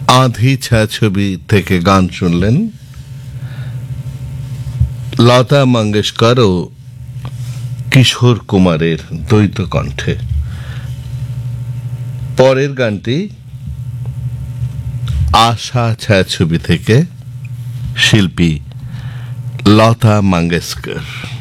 আঁধি ছায়াছবি থেকে গান শুনলেন লতা মঙ্গেশকর ও কিশোর কুমারের দ্বৈত কণ্ঠে। পরের গানটি আশা ছায়াছবি থেকে, শিল্পী লতা মঙ্গেশকর।